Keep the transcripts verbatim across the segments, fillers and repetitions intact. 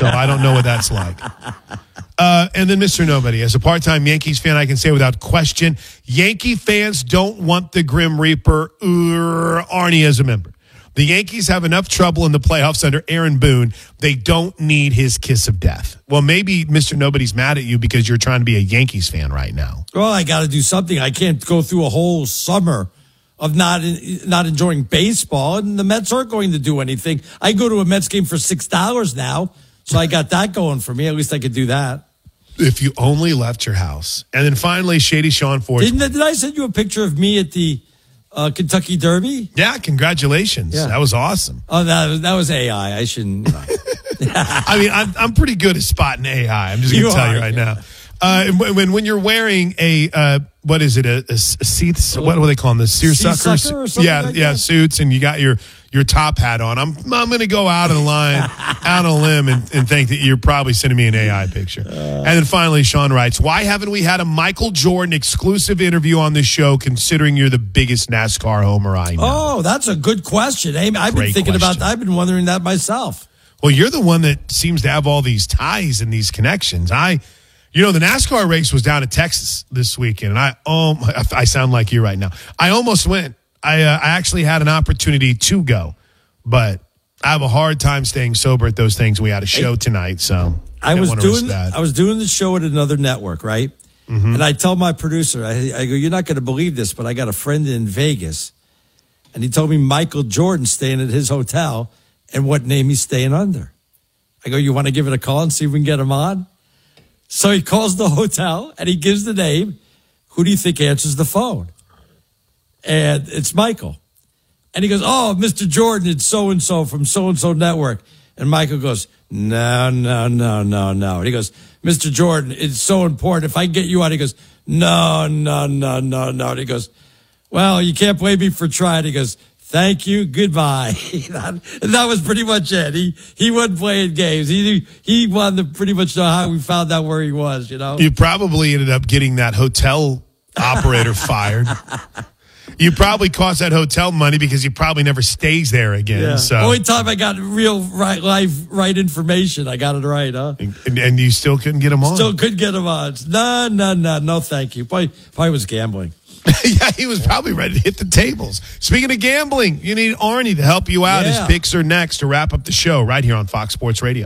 so I don't know what that's like. Uh, and then Mister Nobody. As a part-time Yankees fan, I can say without question, Yankee fans don't want the Grim Reaper or Arnie as a member. The Yankees have enough trouble in the playoffs under Aaron Boone. They don't need his kiss of death. Well, maybe Mister Nobody's mad at you because you're trying to be a Yankees fan right now. Well, I got to do something. I can't go through a whole summer of not not enjoying baseball, and the Mets aren't going to do anything. I go to a Mets game for six dollars now, so I got that going for me. At least I could do that. If you only left your house. And then finally, Shady Sean Ford. Didn't did I send you a picture of me at the uh, Kentucky Derby? Yeah, congratulations. Yeah. That was awesome. Oh, that was, that was A I. I shouldn't. You know. I mean, I'm, I'm pretty good at spotting A I. I'm just going to tell are, you right yeah. now. Uh, when when you're wearing a uh, what is it a, a, a seat? What do they call them? The seersuckers? Seersucker or something yeah, like yeah, that? Suits, and you got your your top hat on. I'm I'm going to go out on a line, out on a limb, and, and think that you're probably sending me an A I picture. Uh, and then finally, Sean writes, "Why haven't we had a Michael Jordan exclusive interview on this show? Considering you're the biggest NASCAR homer I know." Oh, that's a good question. Amy, I've Great been thinking question. about. I've been wondering that myself. Well, you're the one that seems to have all these ties and these connections. I. You know, the NASCAR race was down in Texas this weekend, and I oh, I sound like you right now. I almost went. I uh, I actually had an opportunity to go, but I have a hard time staying sober at those things. We had a show tonight, so I, I was doing that. I was doing the show at another network, right? Mm-hmm. And I tell my producer, I, I go, "You're not going to believe this, but I got a friend in Vegas, and he told me Michael Jordan's staying at his hotel, and what name he's staying under." I go, "You want to give it a call and see if we can get him on?" So he calls the hotel and he gives the name. Who do you think answers the phone? And it's Michael. And he goes, "Oh, Mister Jordan, it's so-and-so from so-and-so network." And Michael goes, "No, no, no, no, no." And he goes, "Mister Jordan, it's so important. If I get you out," he goes, "No, no, no, no, no." And he goes, "Well, you can't blame me for trying." He goes, "Thank you. Goodbye." And that was pretty much it. He he wasn't playing games. He he wanted to pretty much know how we found out where he was, you know? You probably ended up getting that hotel operator fired. You probably cost that hotel money because he probably never stays there again. Yeah. So only time I got real right live right information, I got it right, huh? And, and you still couldn't get him on? Still couldn't get him on. No, no, no, no, thank you. Probably, probably was gambling. Yeah, he was probably ready to hit the tables. Speaking of gambling, you need Arnie to help you out. Yeah. His picks are next to wrap up the show right here on Fox Sports Radio.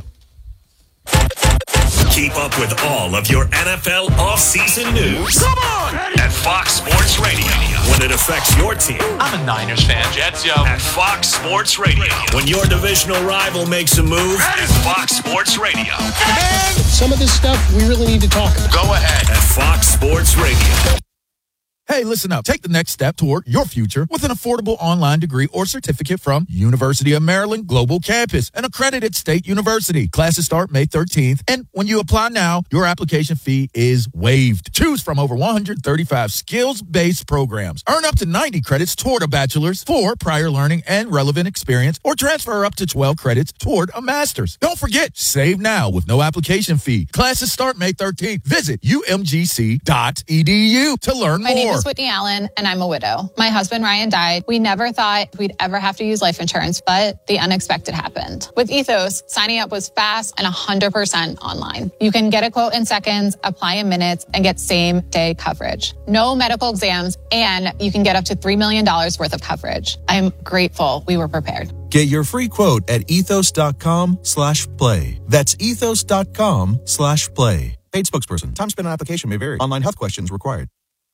Keep up with all of your N F L offseason news. Come on! At Fox Sports Radio. When it affects your team. I'm a Niners fan. Jets, yo. At Fox Sports Radio. When your divisional rival makes a move. At Fox Sports Radio. And some of this stuff we really need to talk about. Go ahead. At Fox Sports Radio. Hey, listen up. Take the next step toward your future with an affordable online degree or certificate from University of Maryland Global Campus, an accredited state university. Classes start May thirteenth, and when you apply now, your application fee is waived. Choose from over one hundred thirty-five skills-based programs. Earn up to ninety credits toward a bachelor's for prior learning and relevant experience, or transfer up to twelve credits toward a master's. Don't forget, save now with no application fee. Classes start May thirteenth. Visit U M G C dot E D U to learn My more. name is Whitney Allen, and I'm a widow. My husband, Ryan, died. We never thought we'd ever have to use life insurance, but the unexpected happened. With Ethos, signing up was fast and one hundred percent online. You can get a quote in seconds, apply in minutes, and get same-day coverage. No medical exams, and you can get up to three million dollars worth of coverage. I'm grateful we were prepared. Get your free quote at ethos.com slash play. That's ethos.com slash play. Paid spokesperson. Time spent on application may vary. Online health questions required.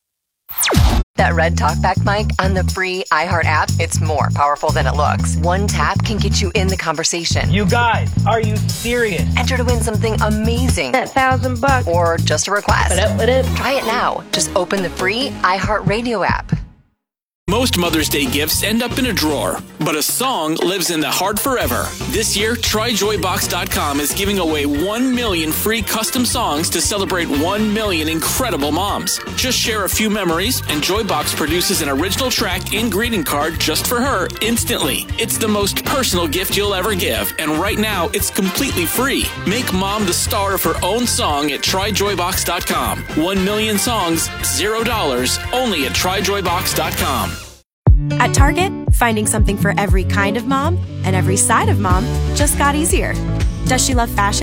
That Red Talkback mic on the free iHeart app, it's more powerful than it looks. One tap can get you in the conversation. You guys, are you serious? Enter to win something amazing. That thousand bucks. Or just a request. What up, what up? Try it now. Just open the free iHeart Radio app. Most Mother's Day gifts end up in a drawer, but a song lives in the heart forever. This year, Try Joy Box dot com is giving away one million free custom songs to celebrate one million incredible moms. Just share a few memories, and Joybox produces an original track and greeting card just for her instantly. It's the most personal gift you'll ever give, and right now, it's completely free. Make mom the star of her own song at Try Joy Box dot com. One million songs, zero dollars, only at Try Joy Box dot com. At Target, finding something for every kind of mom and every side of mom just got easier. Does she love fashion?